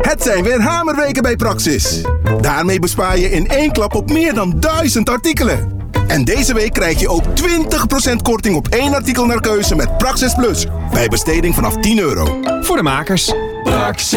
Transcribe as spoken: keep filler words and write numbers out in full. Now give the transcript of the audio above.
Het zijn weer hamerweken bij Praxis. Daarmee bespaar je in één klap op meer dan duizend artikelen. En deze week krijg je ook twintig procent korting op één artikel naar keuze met Praxis Plus. Bij besteding vanaf tien euro. Voor de makers. Praxis.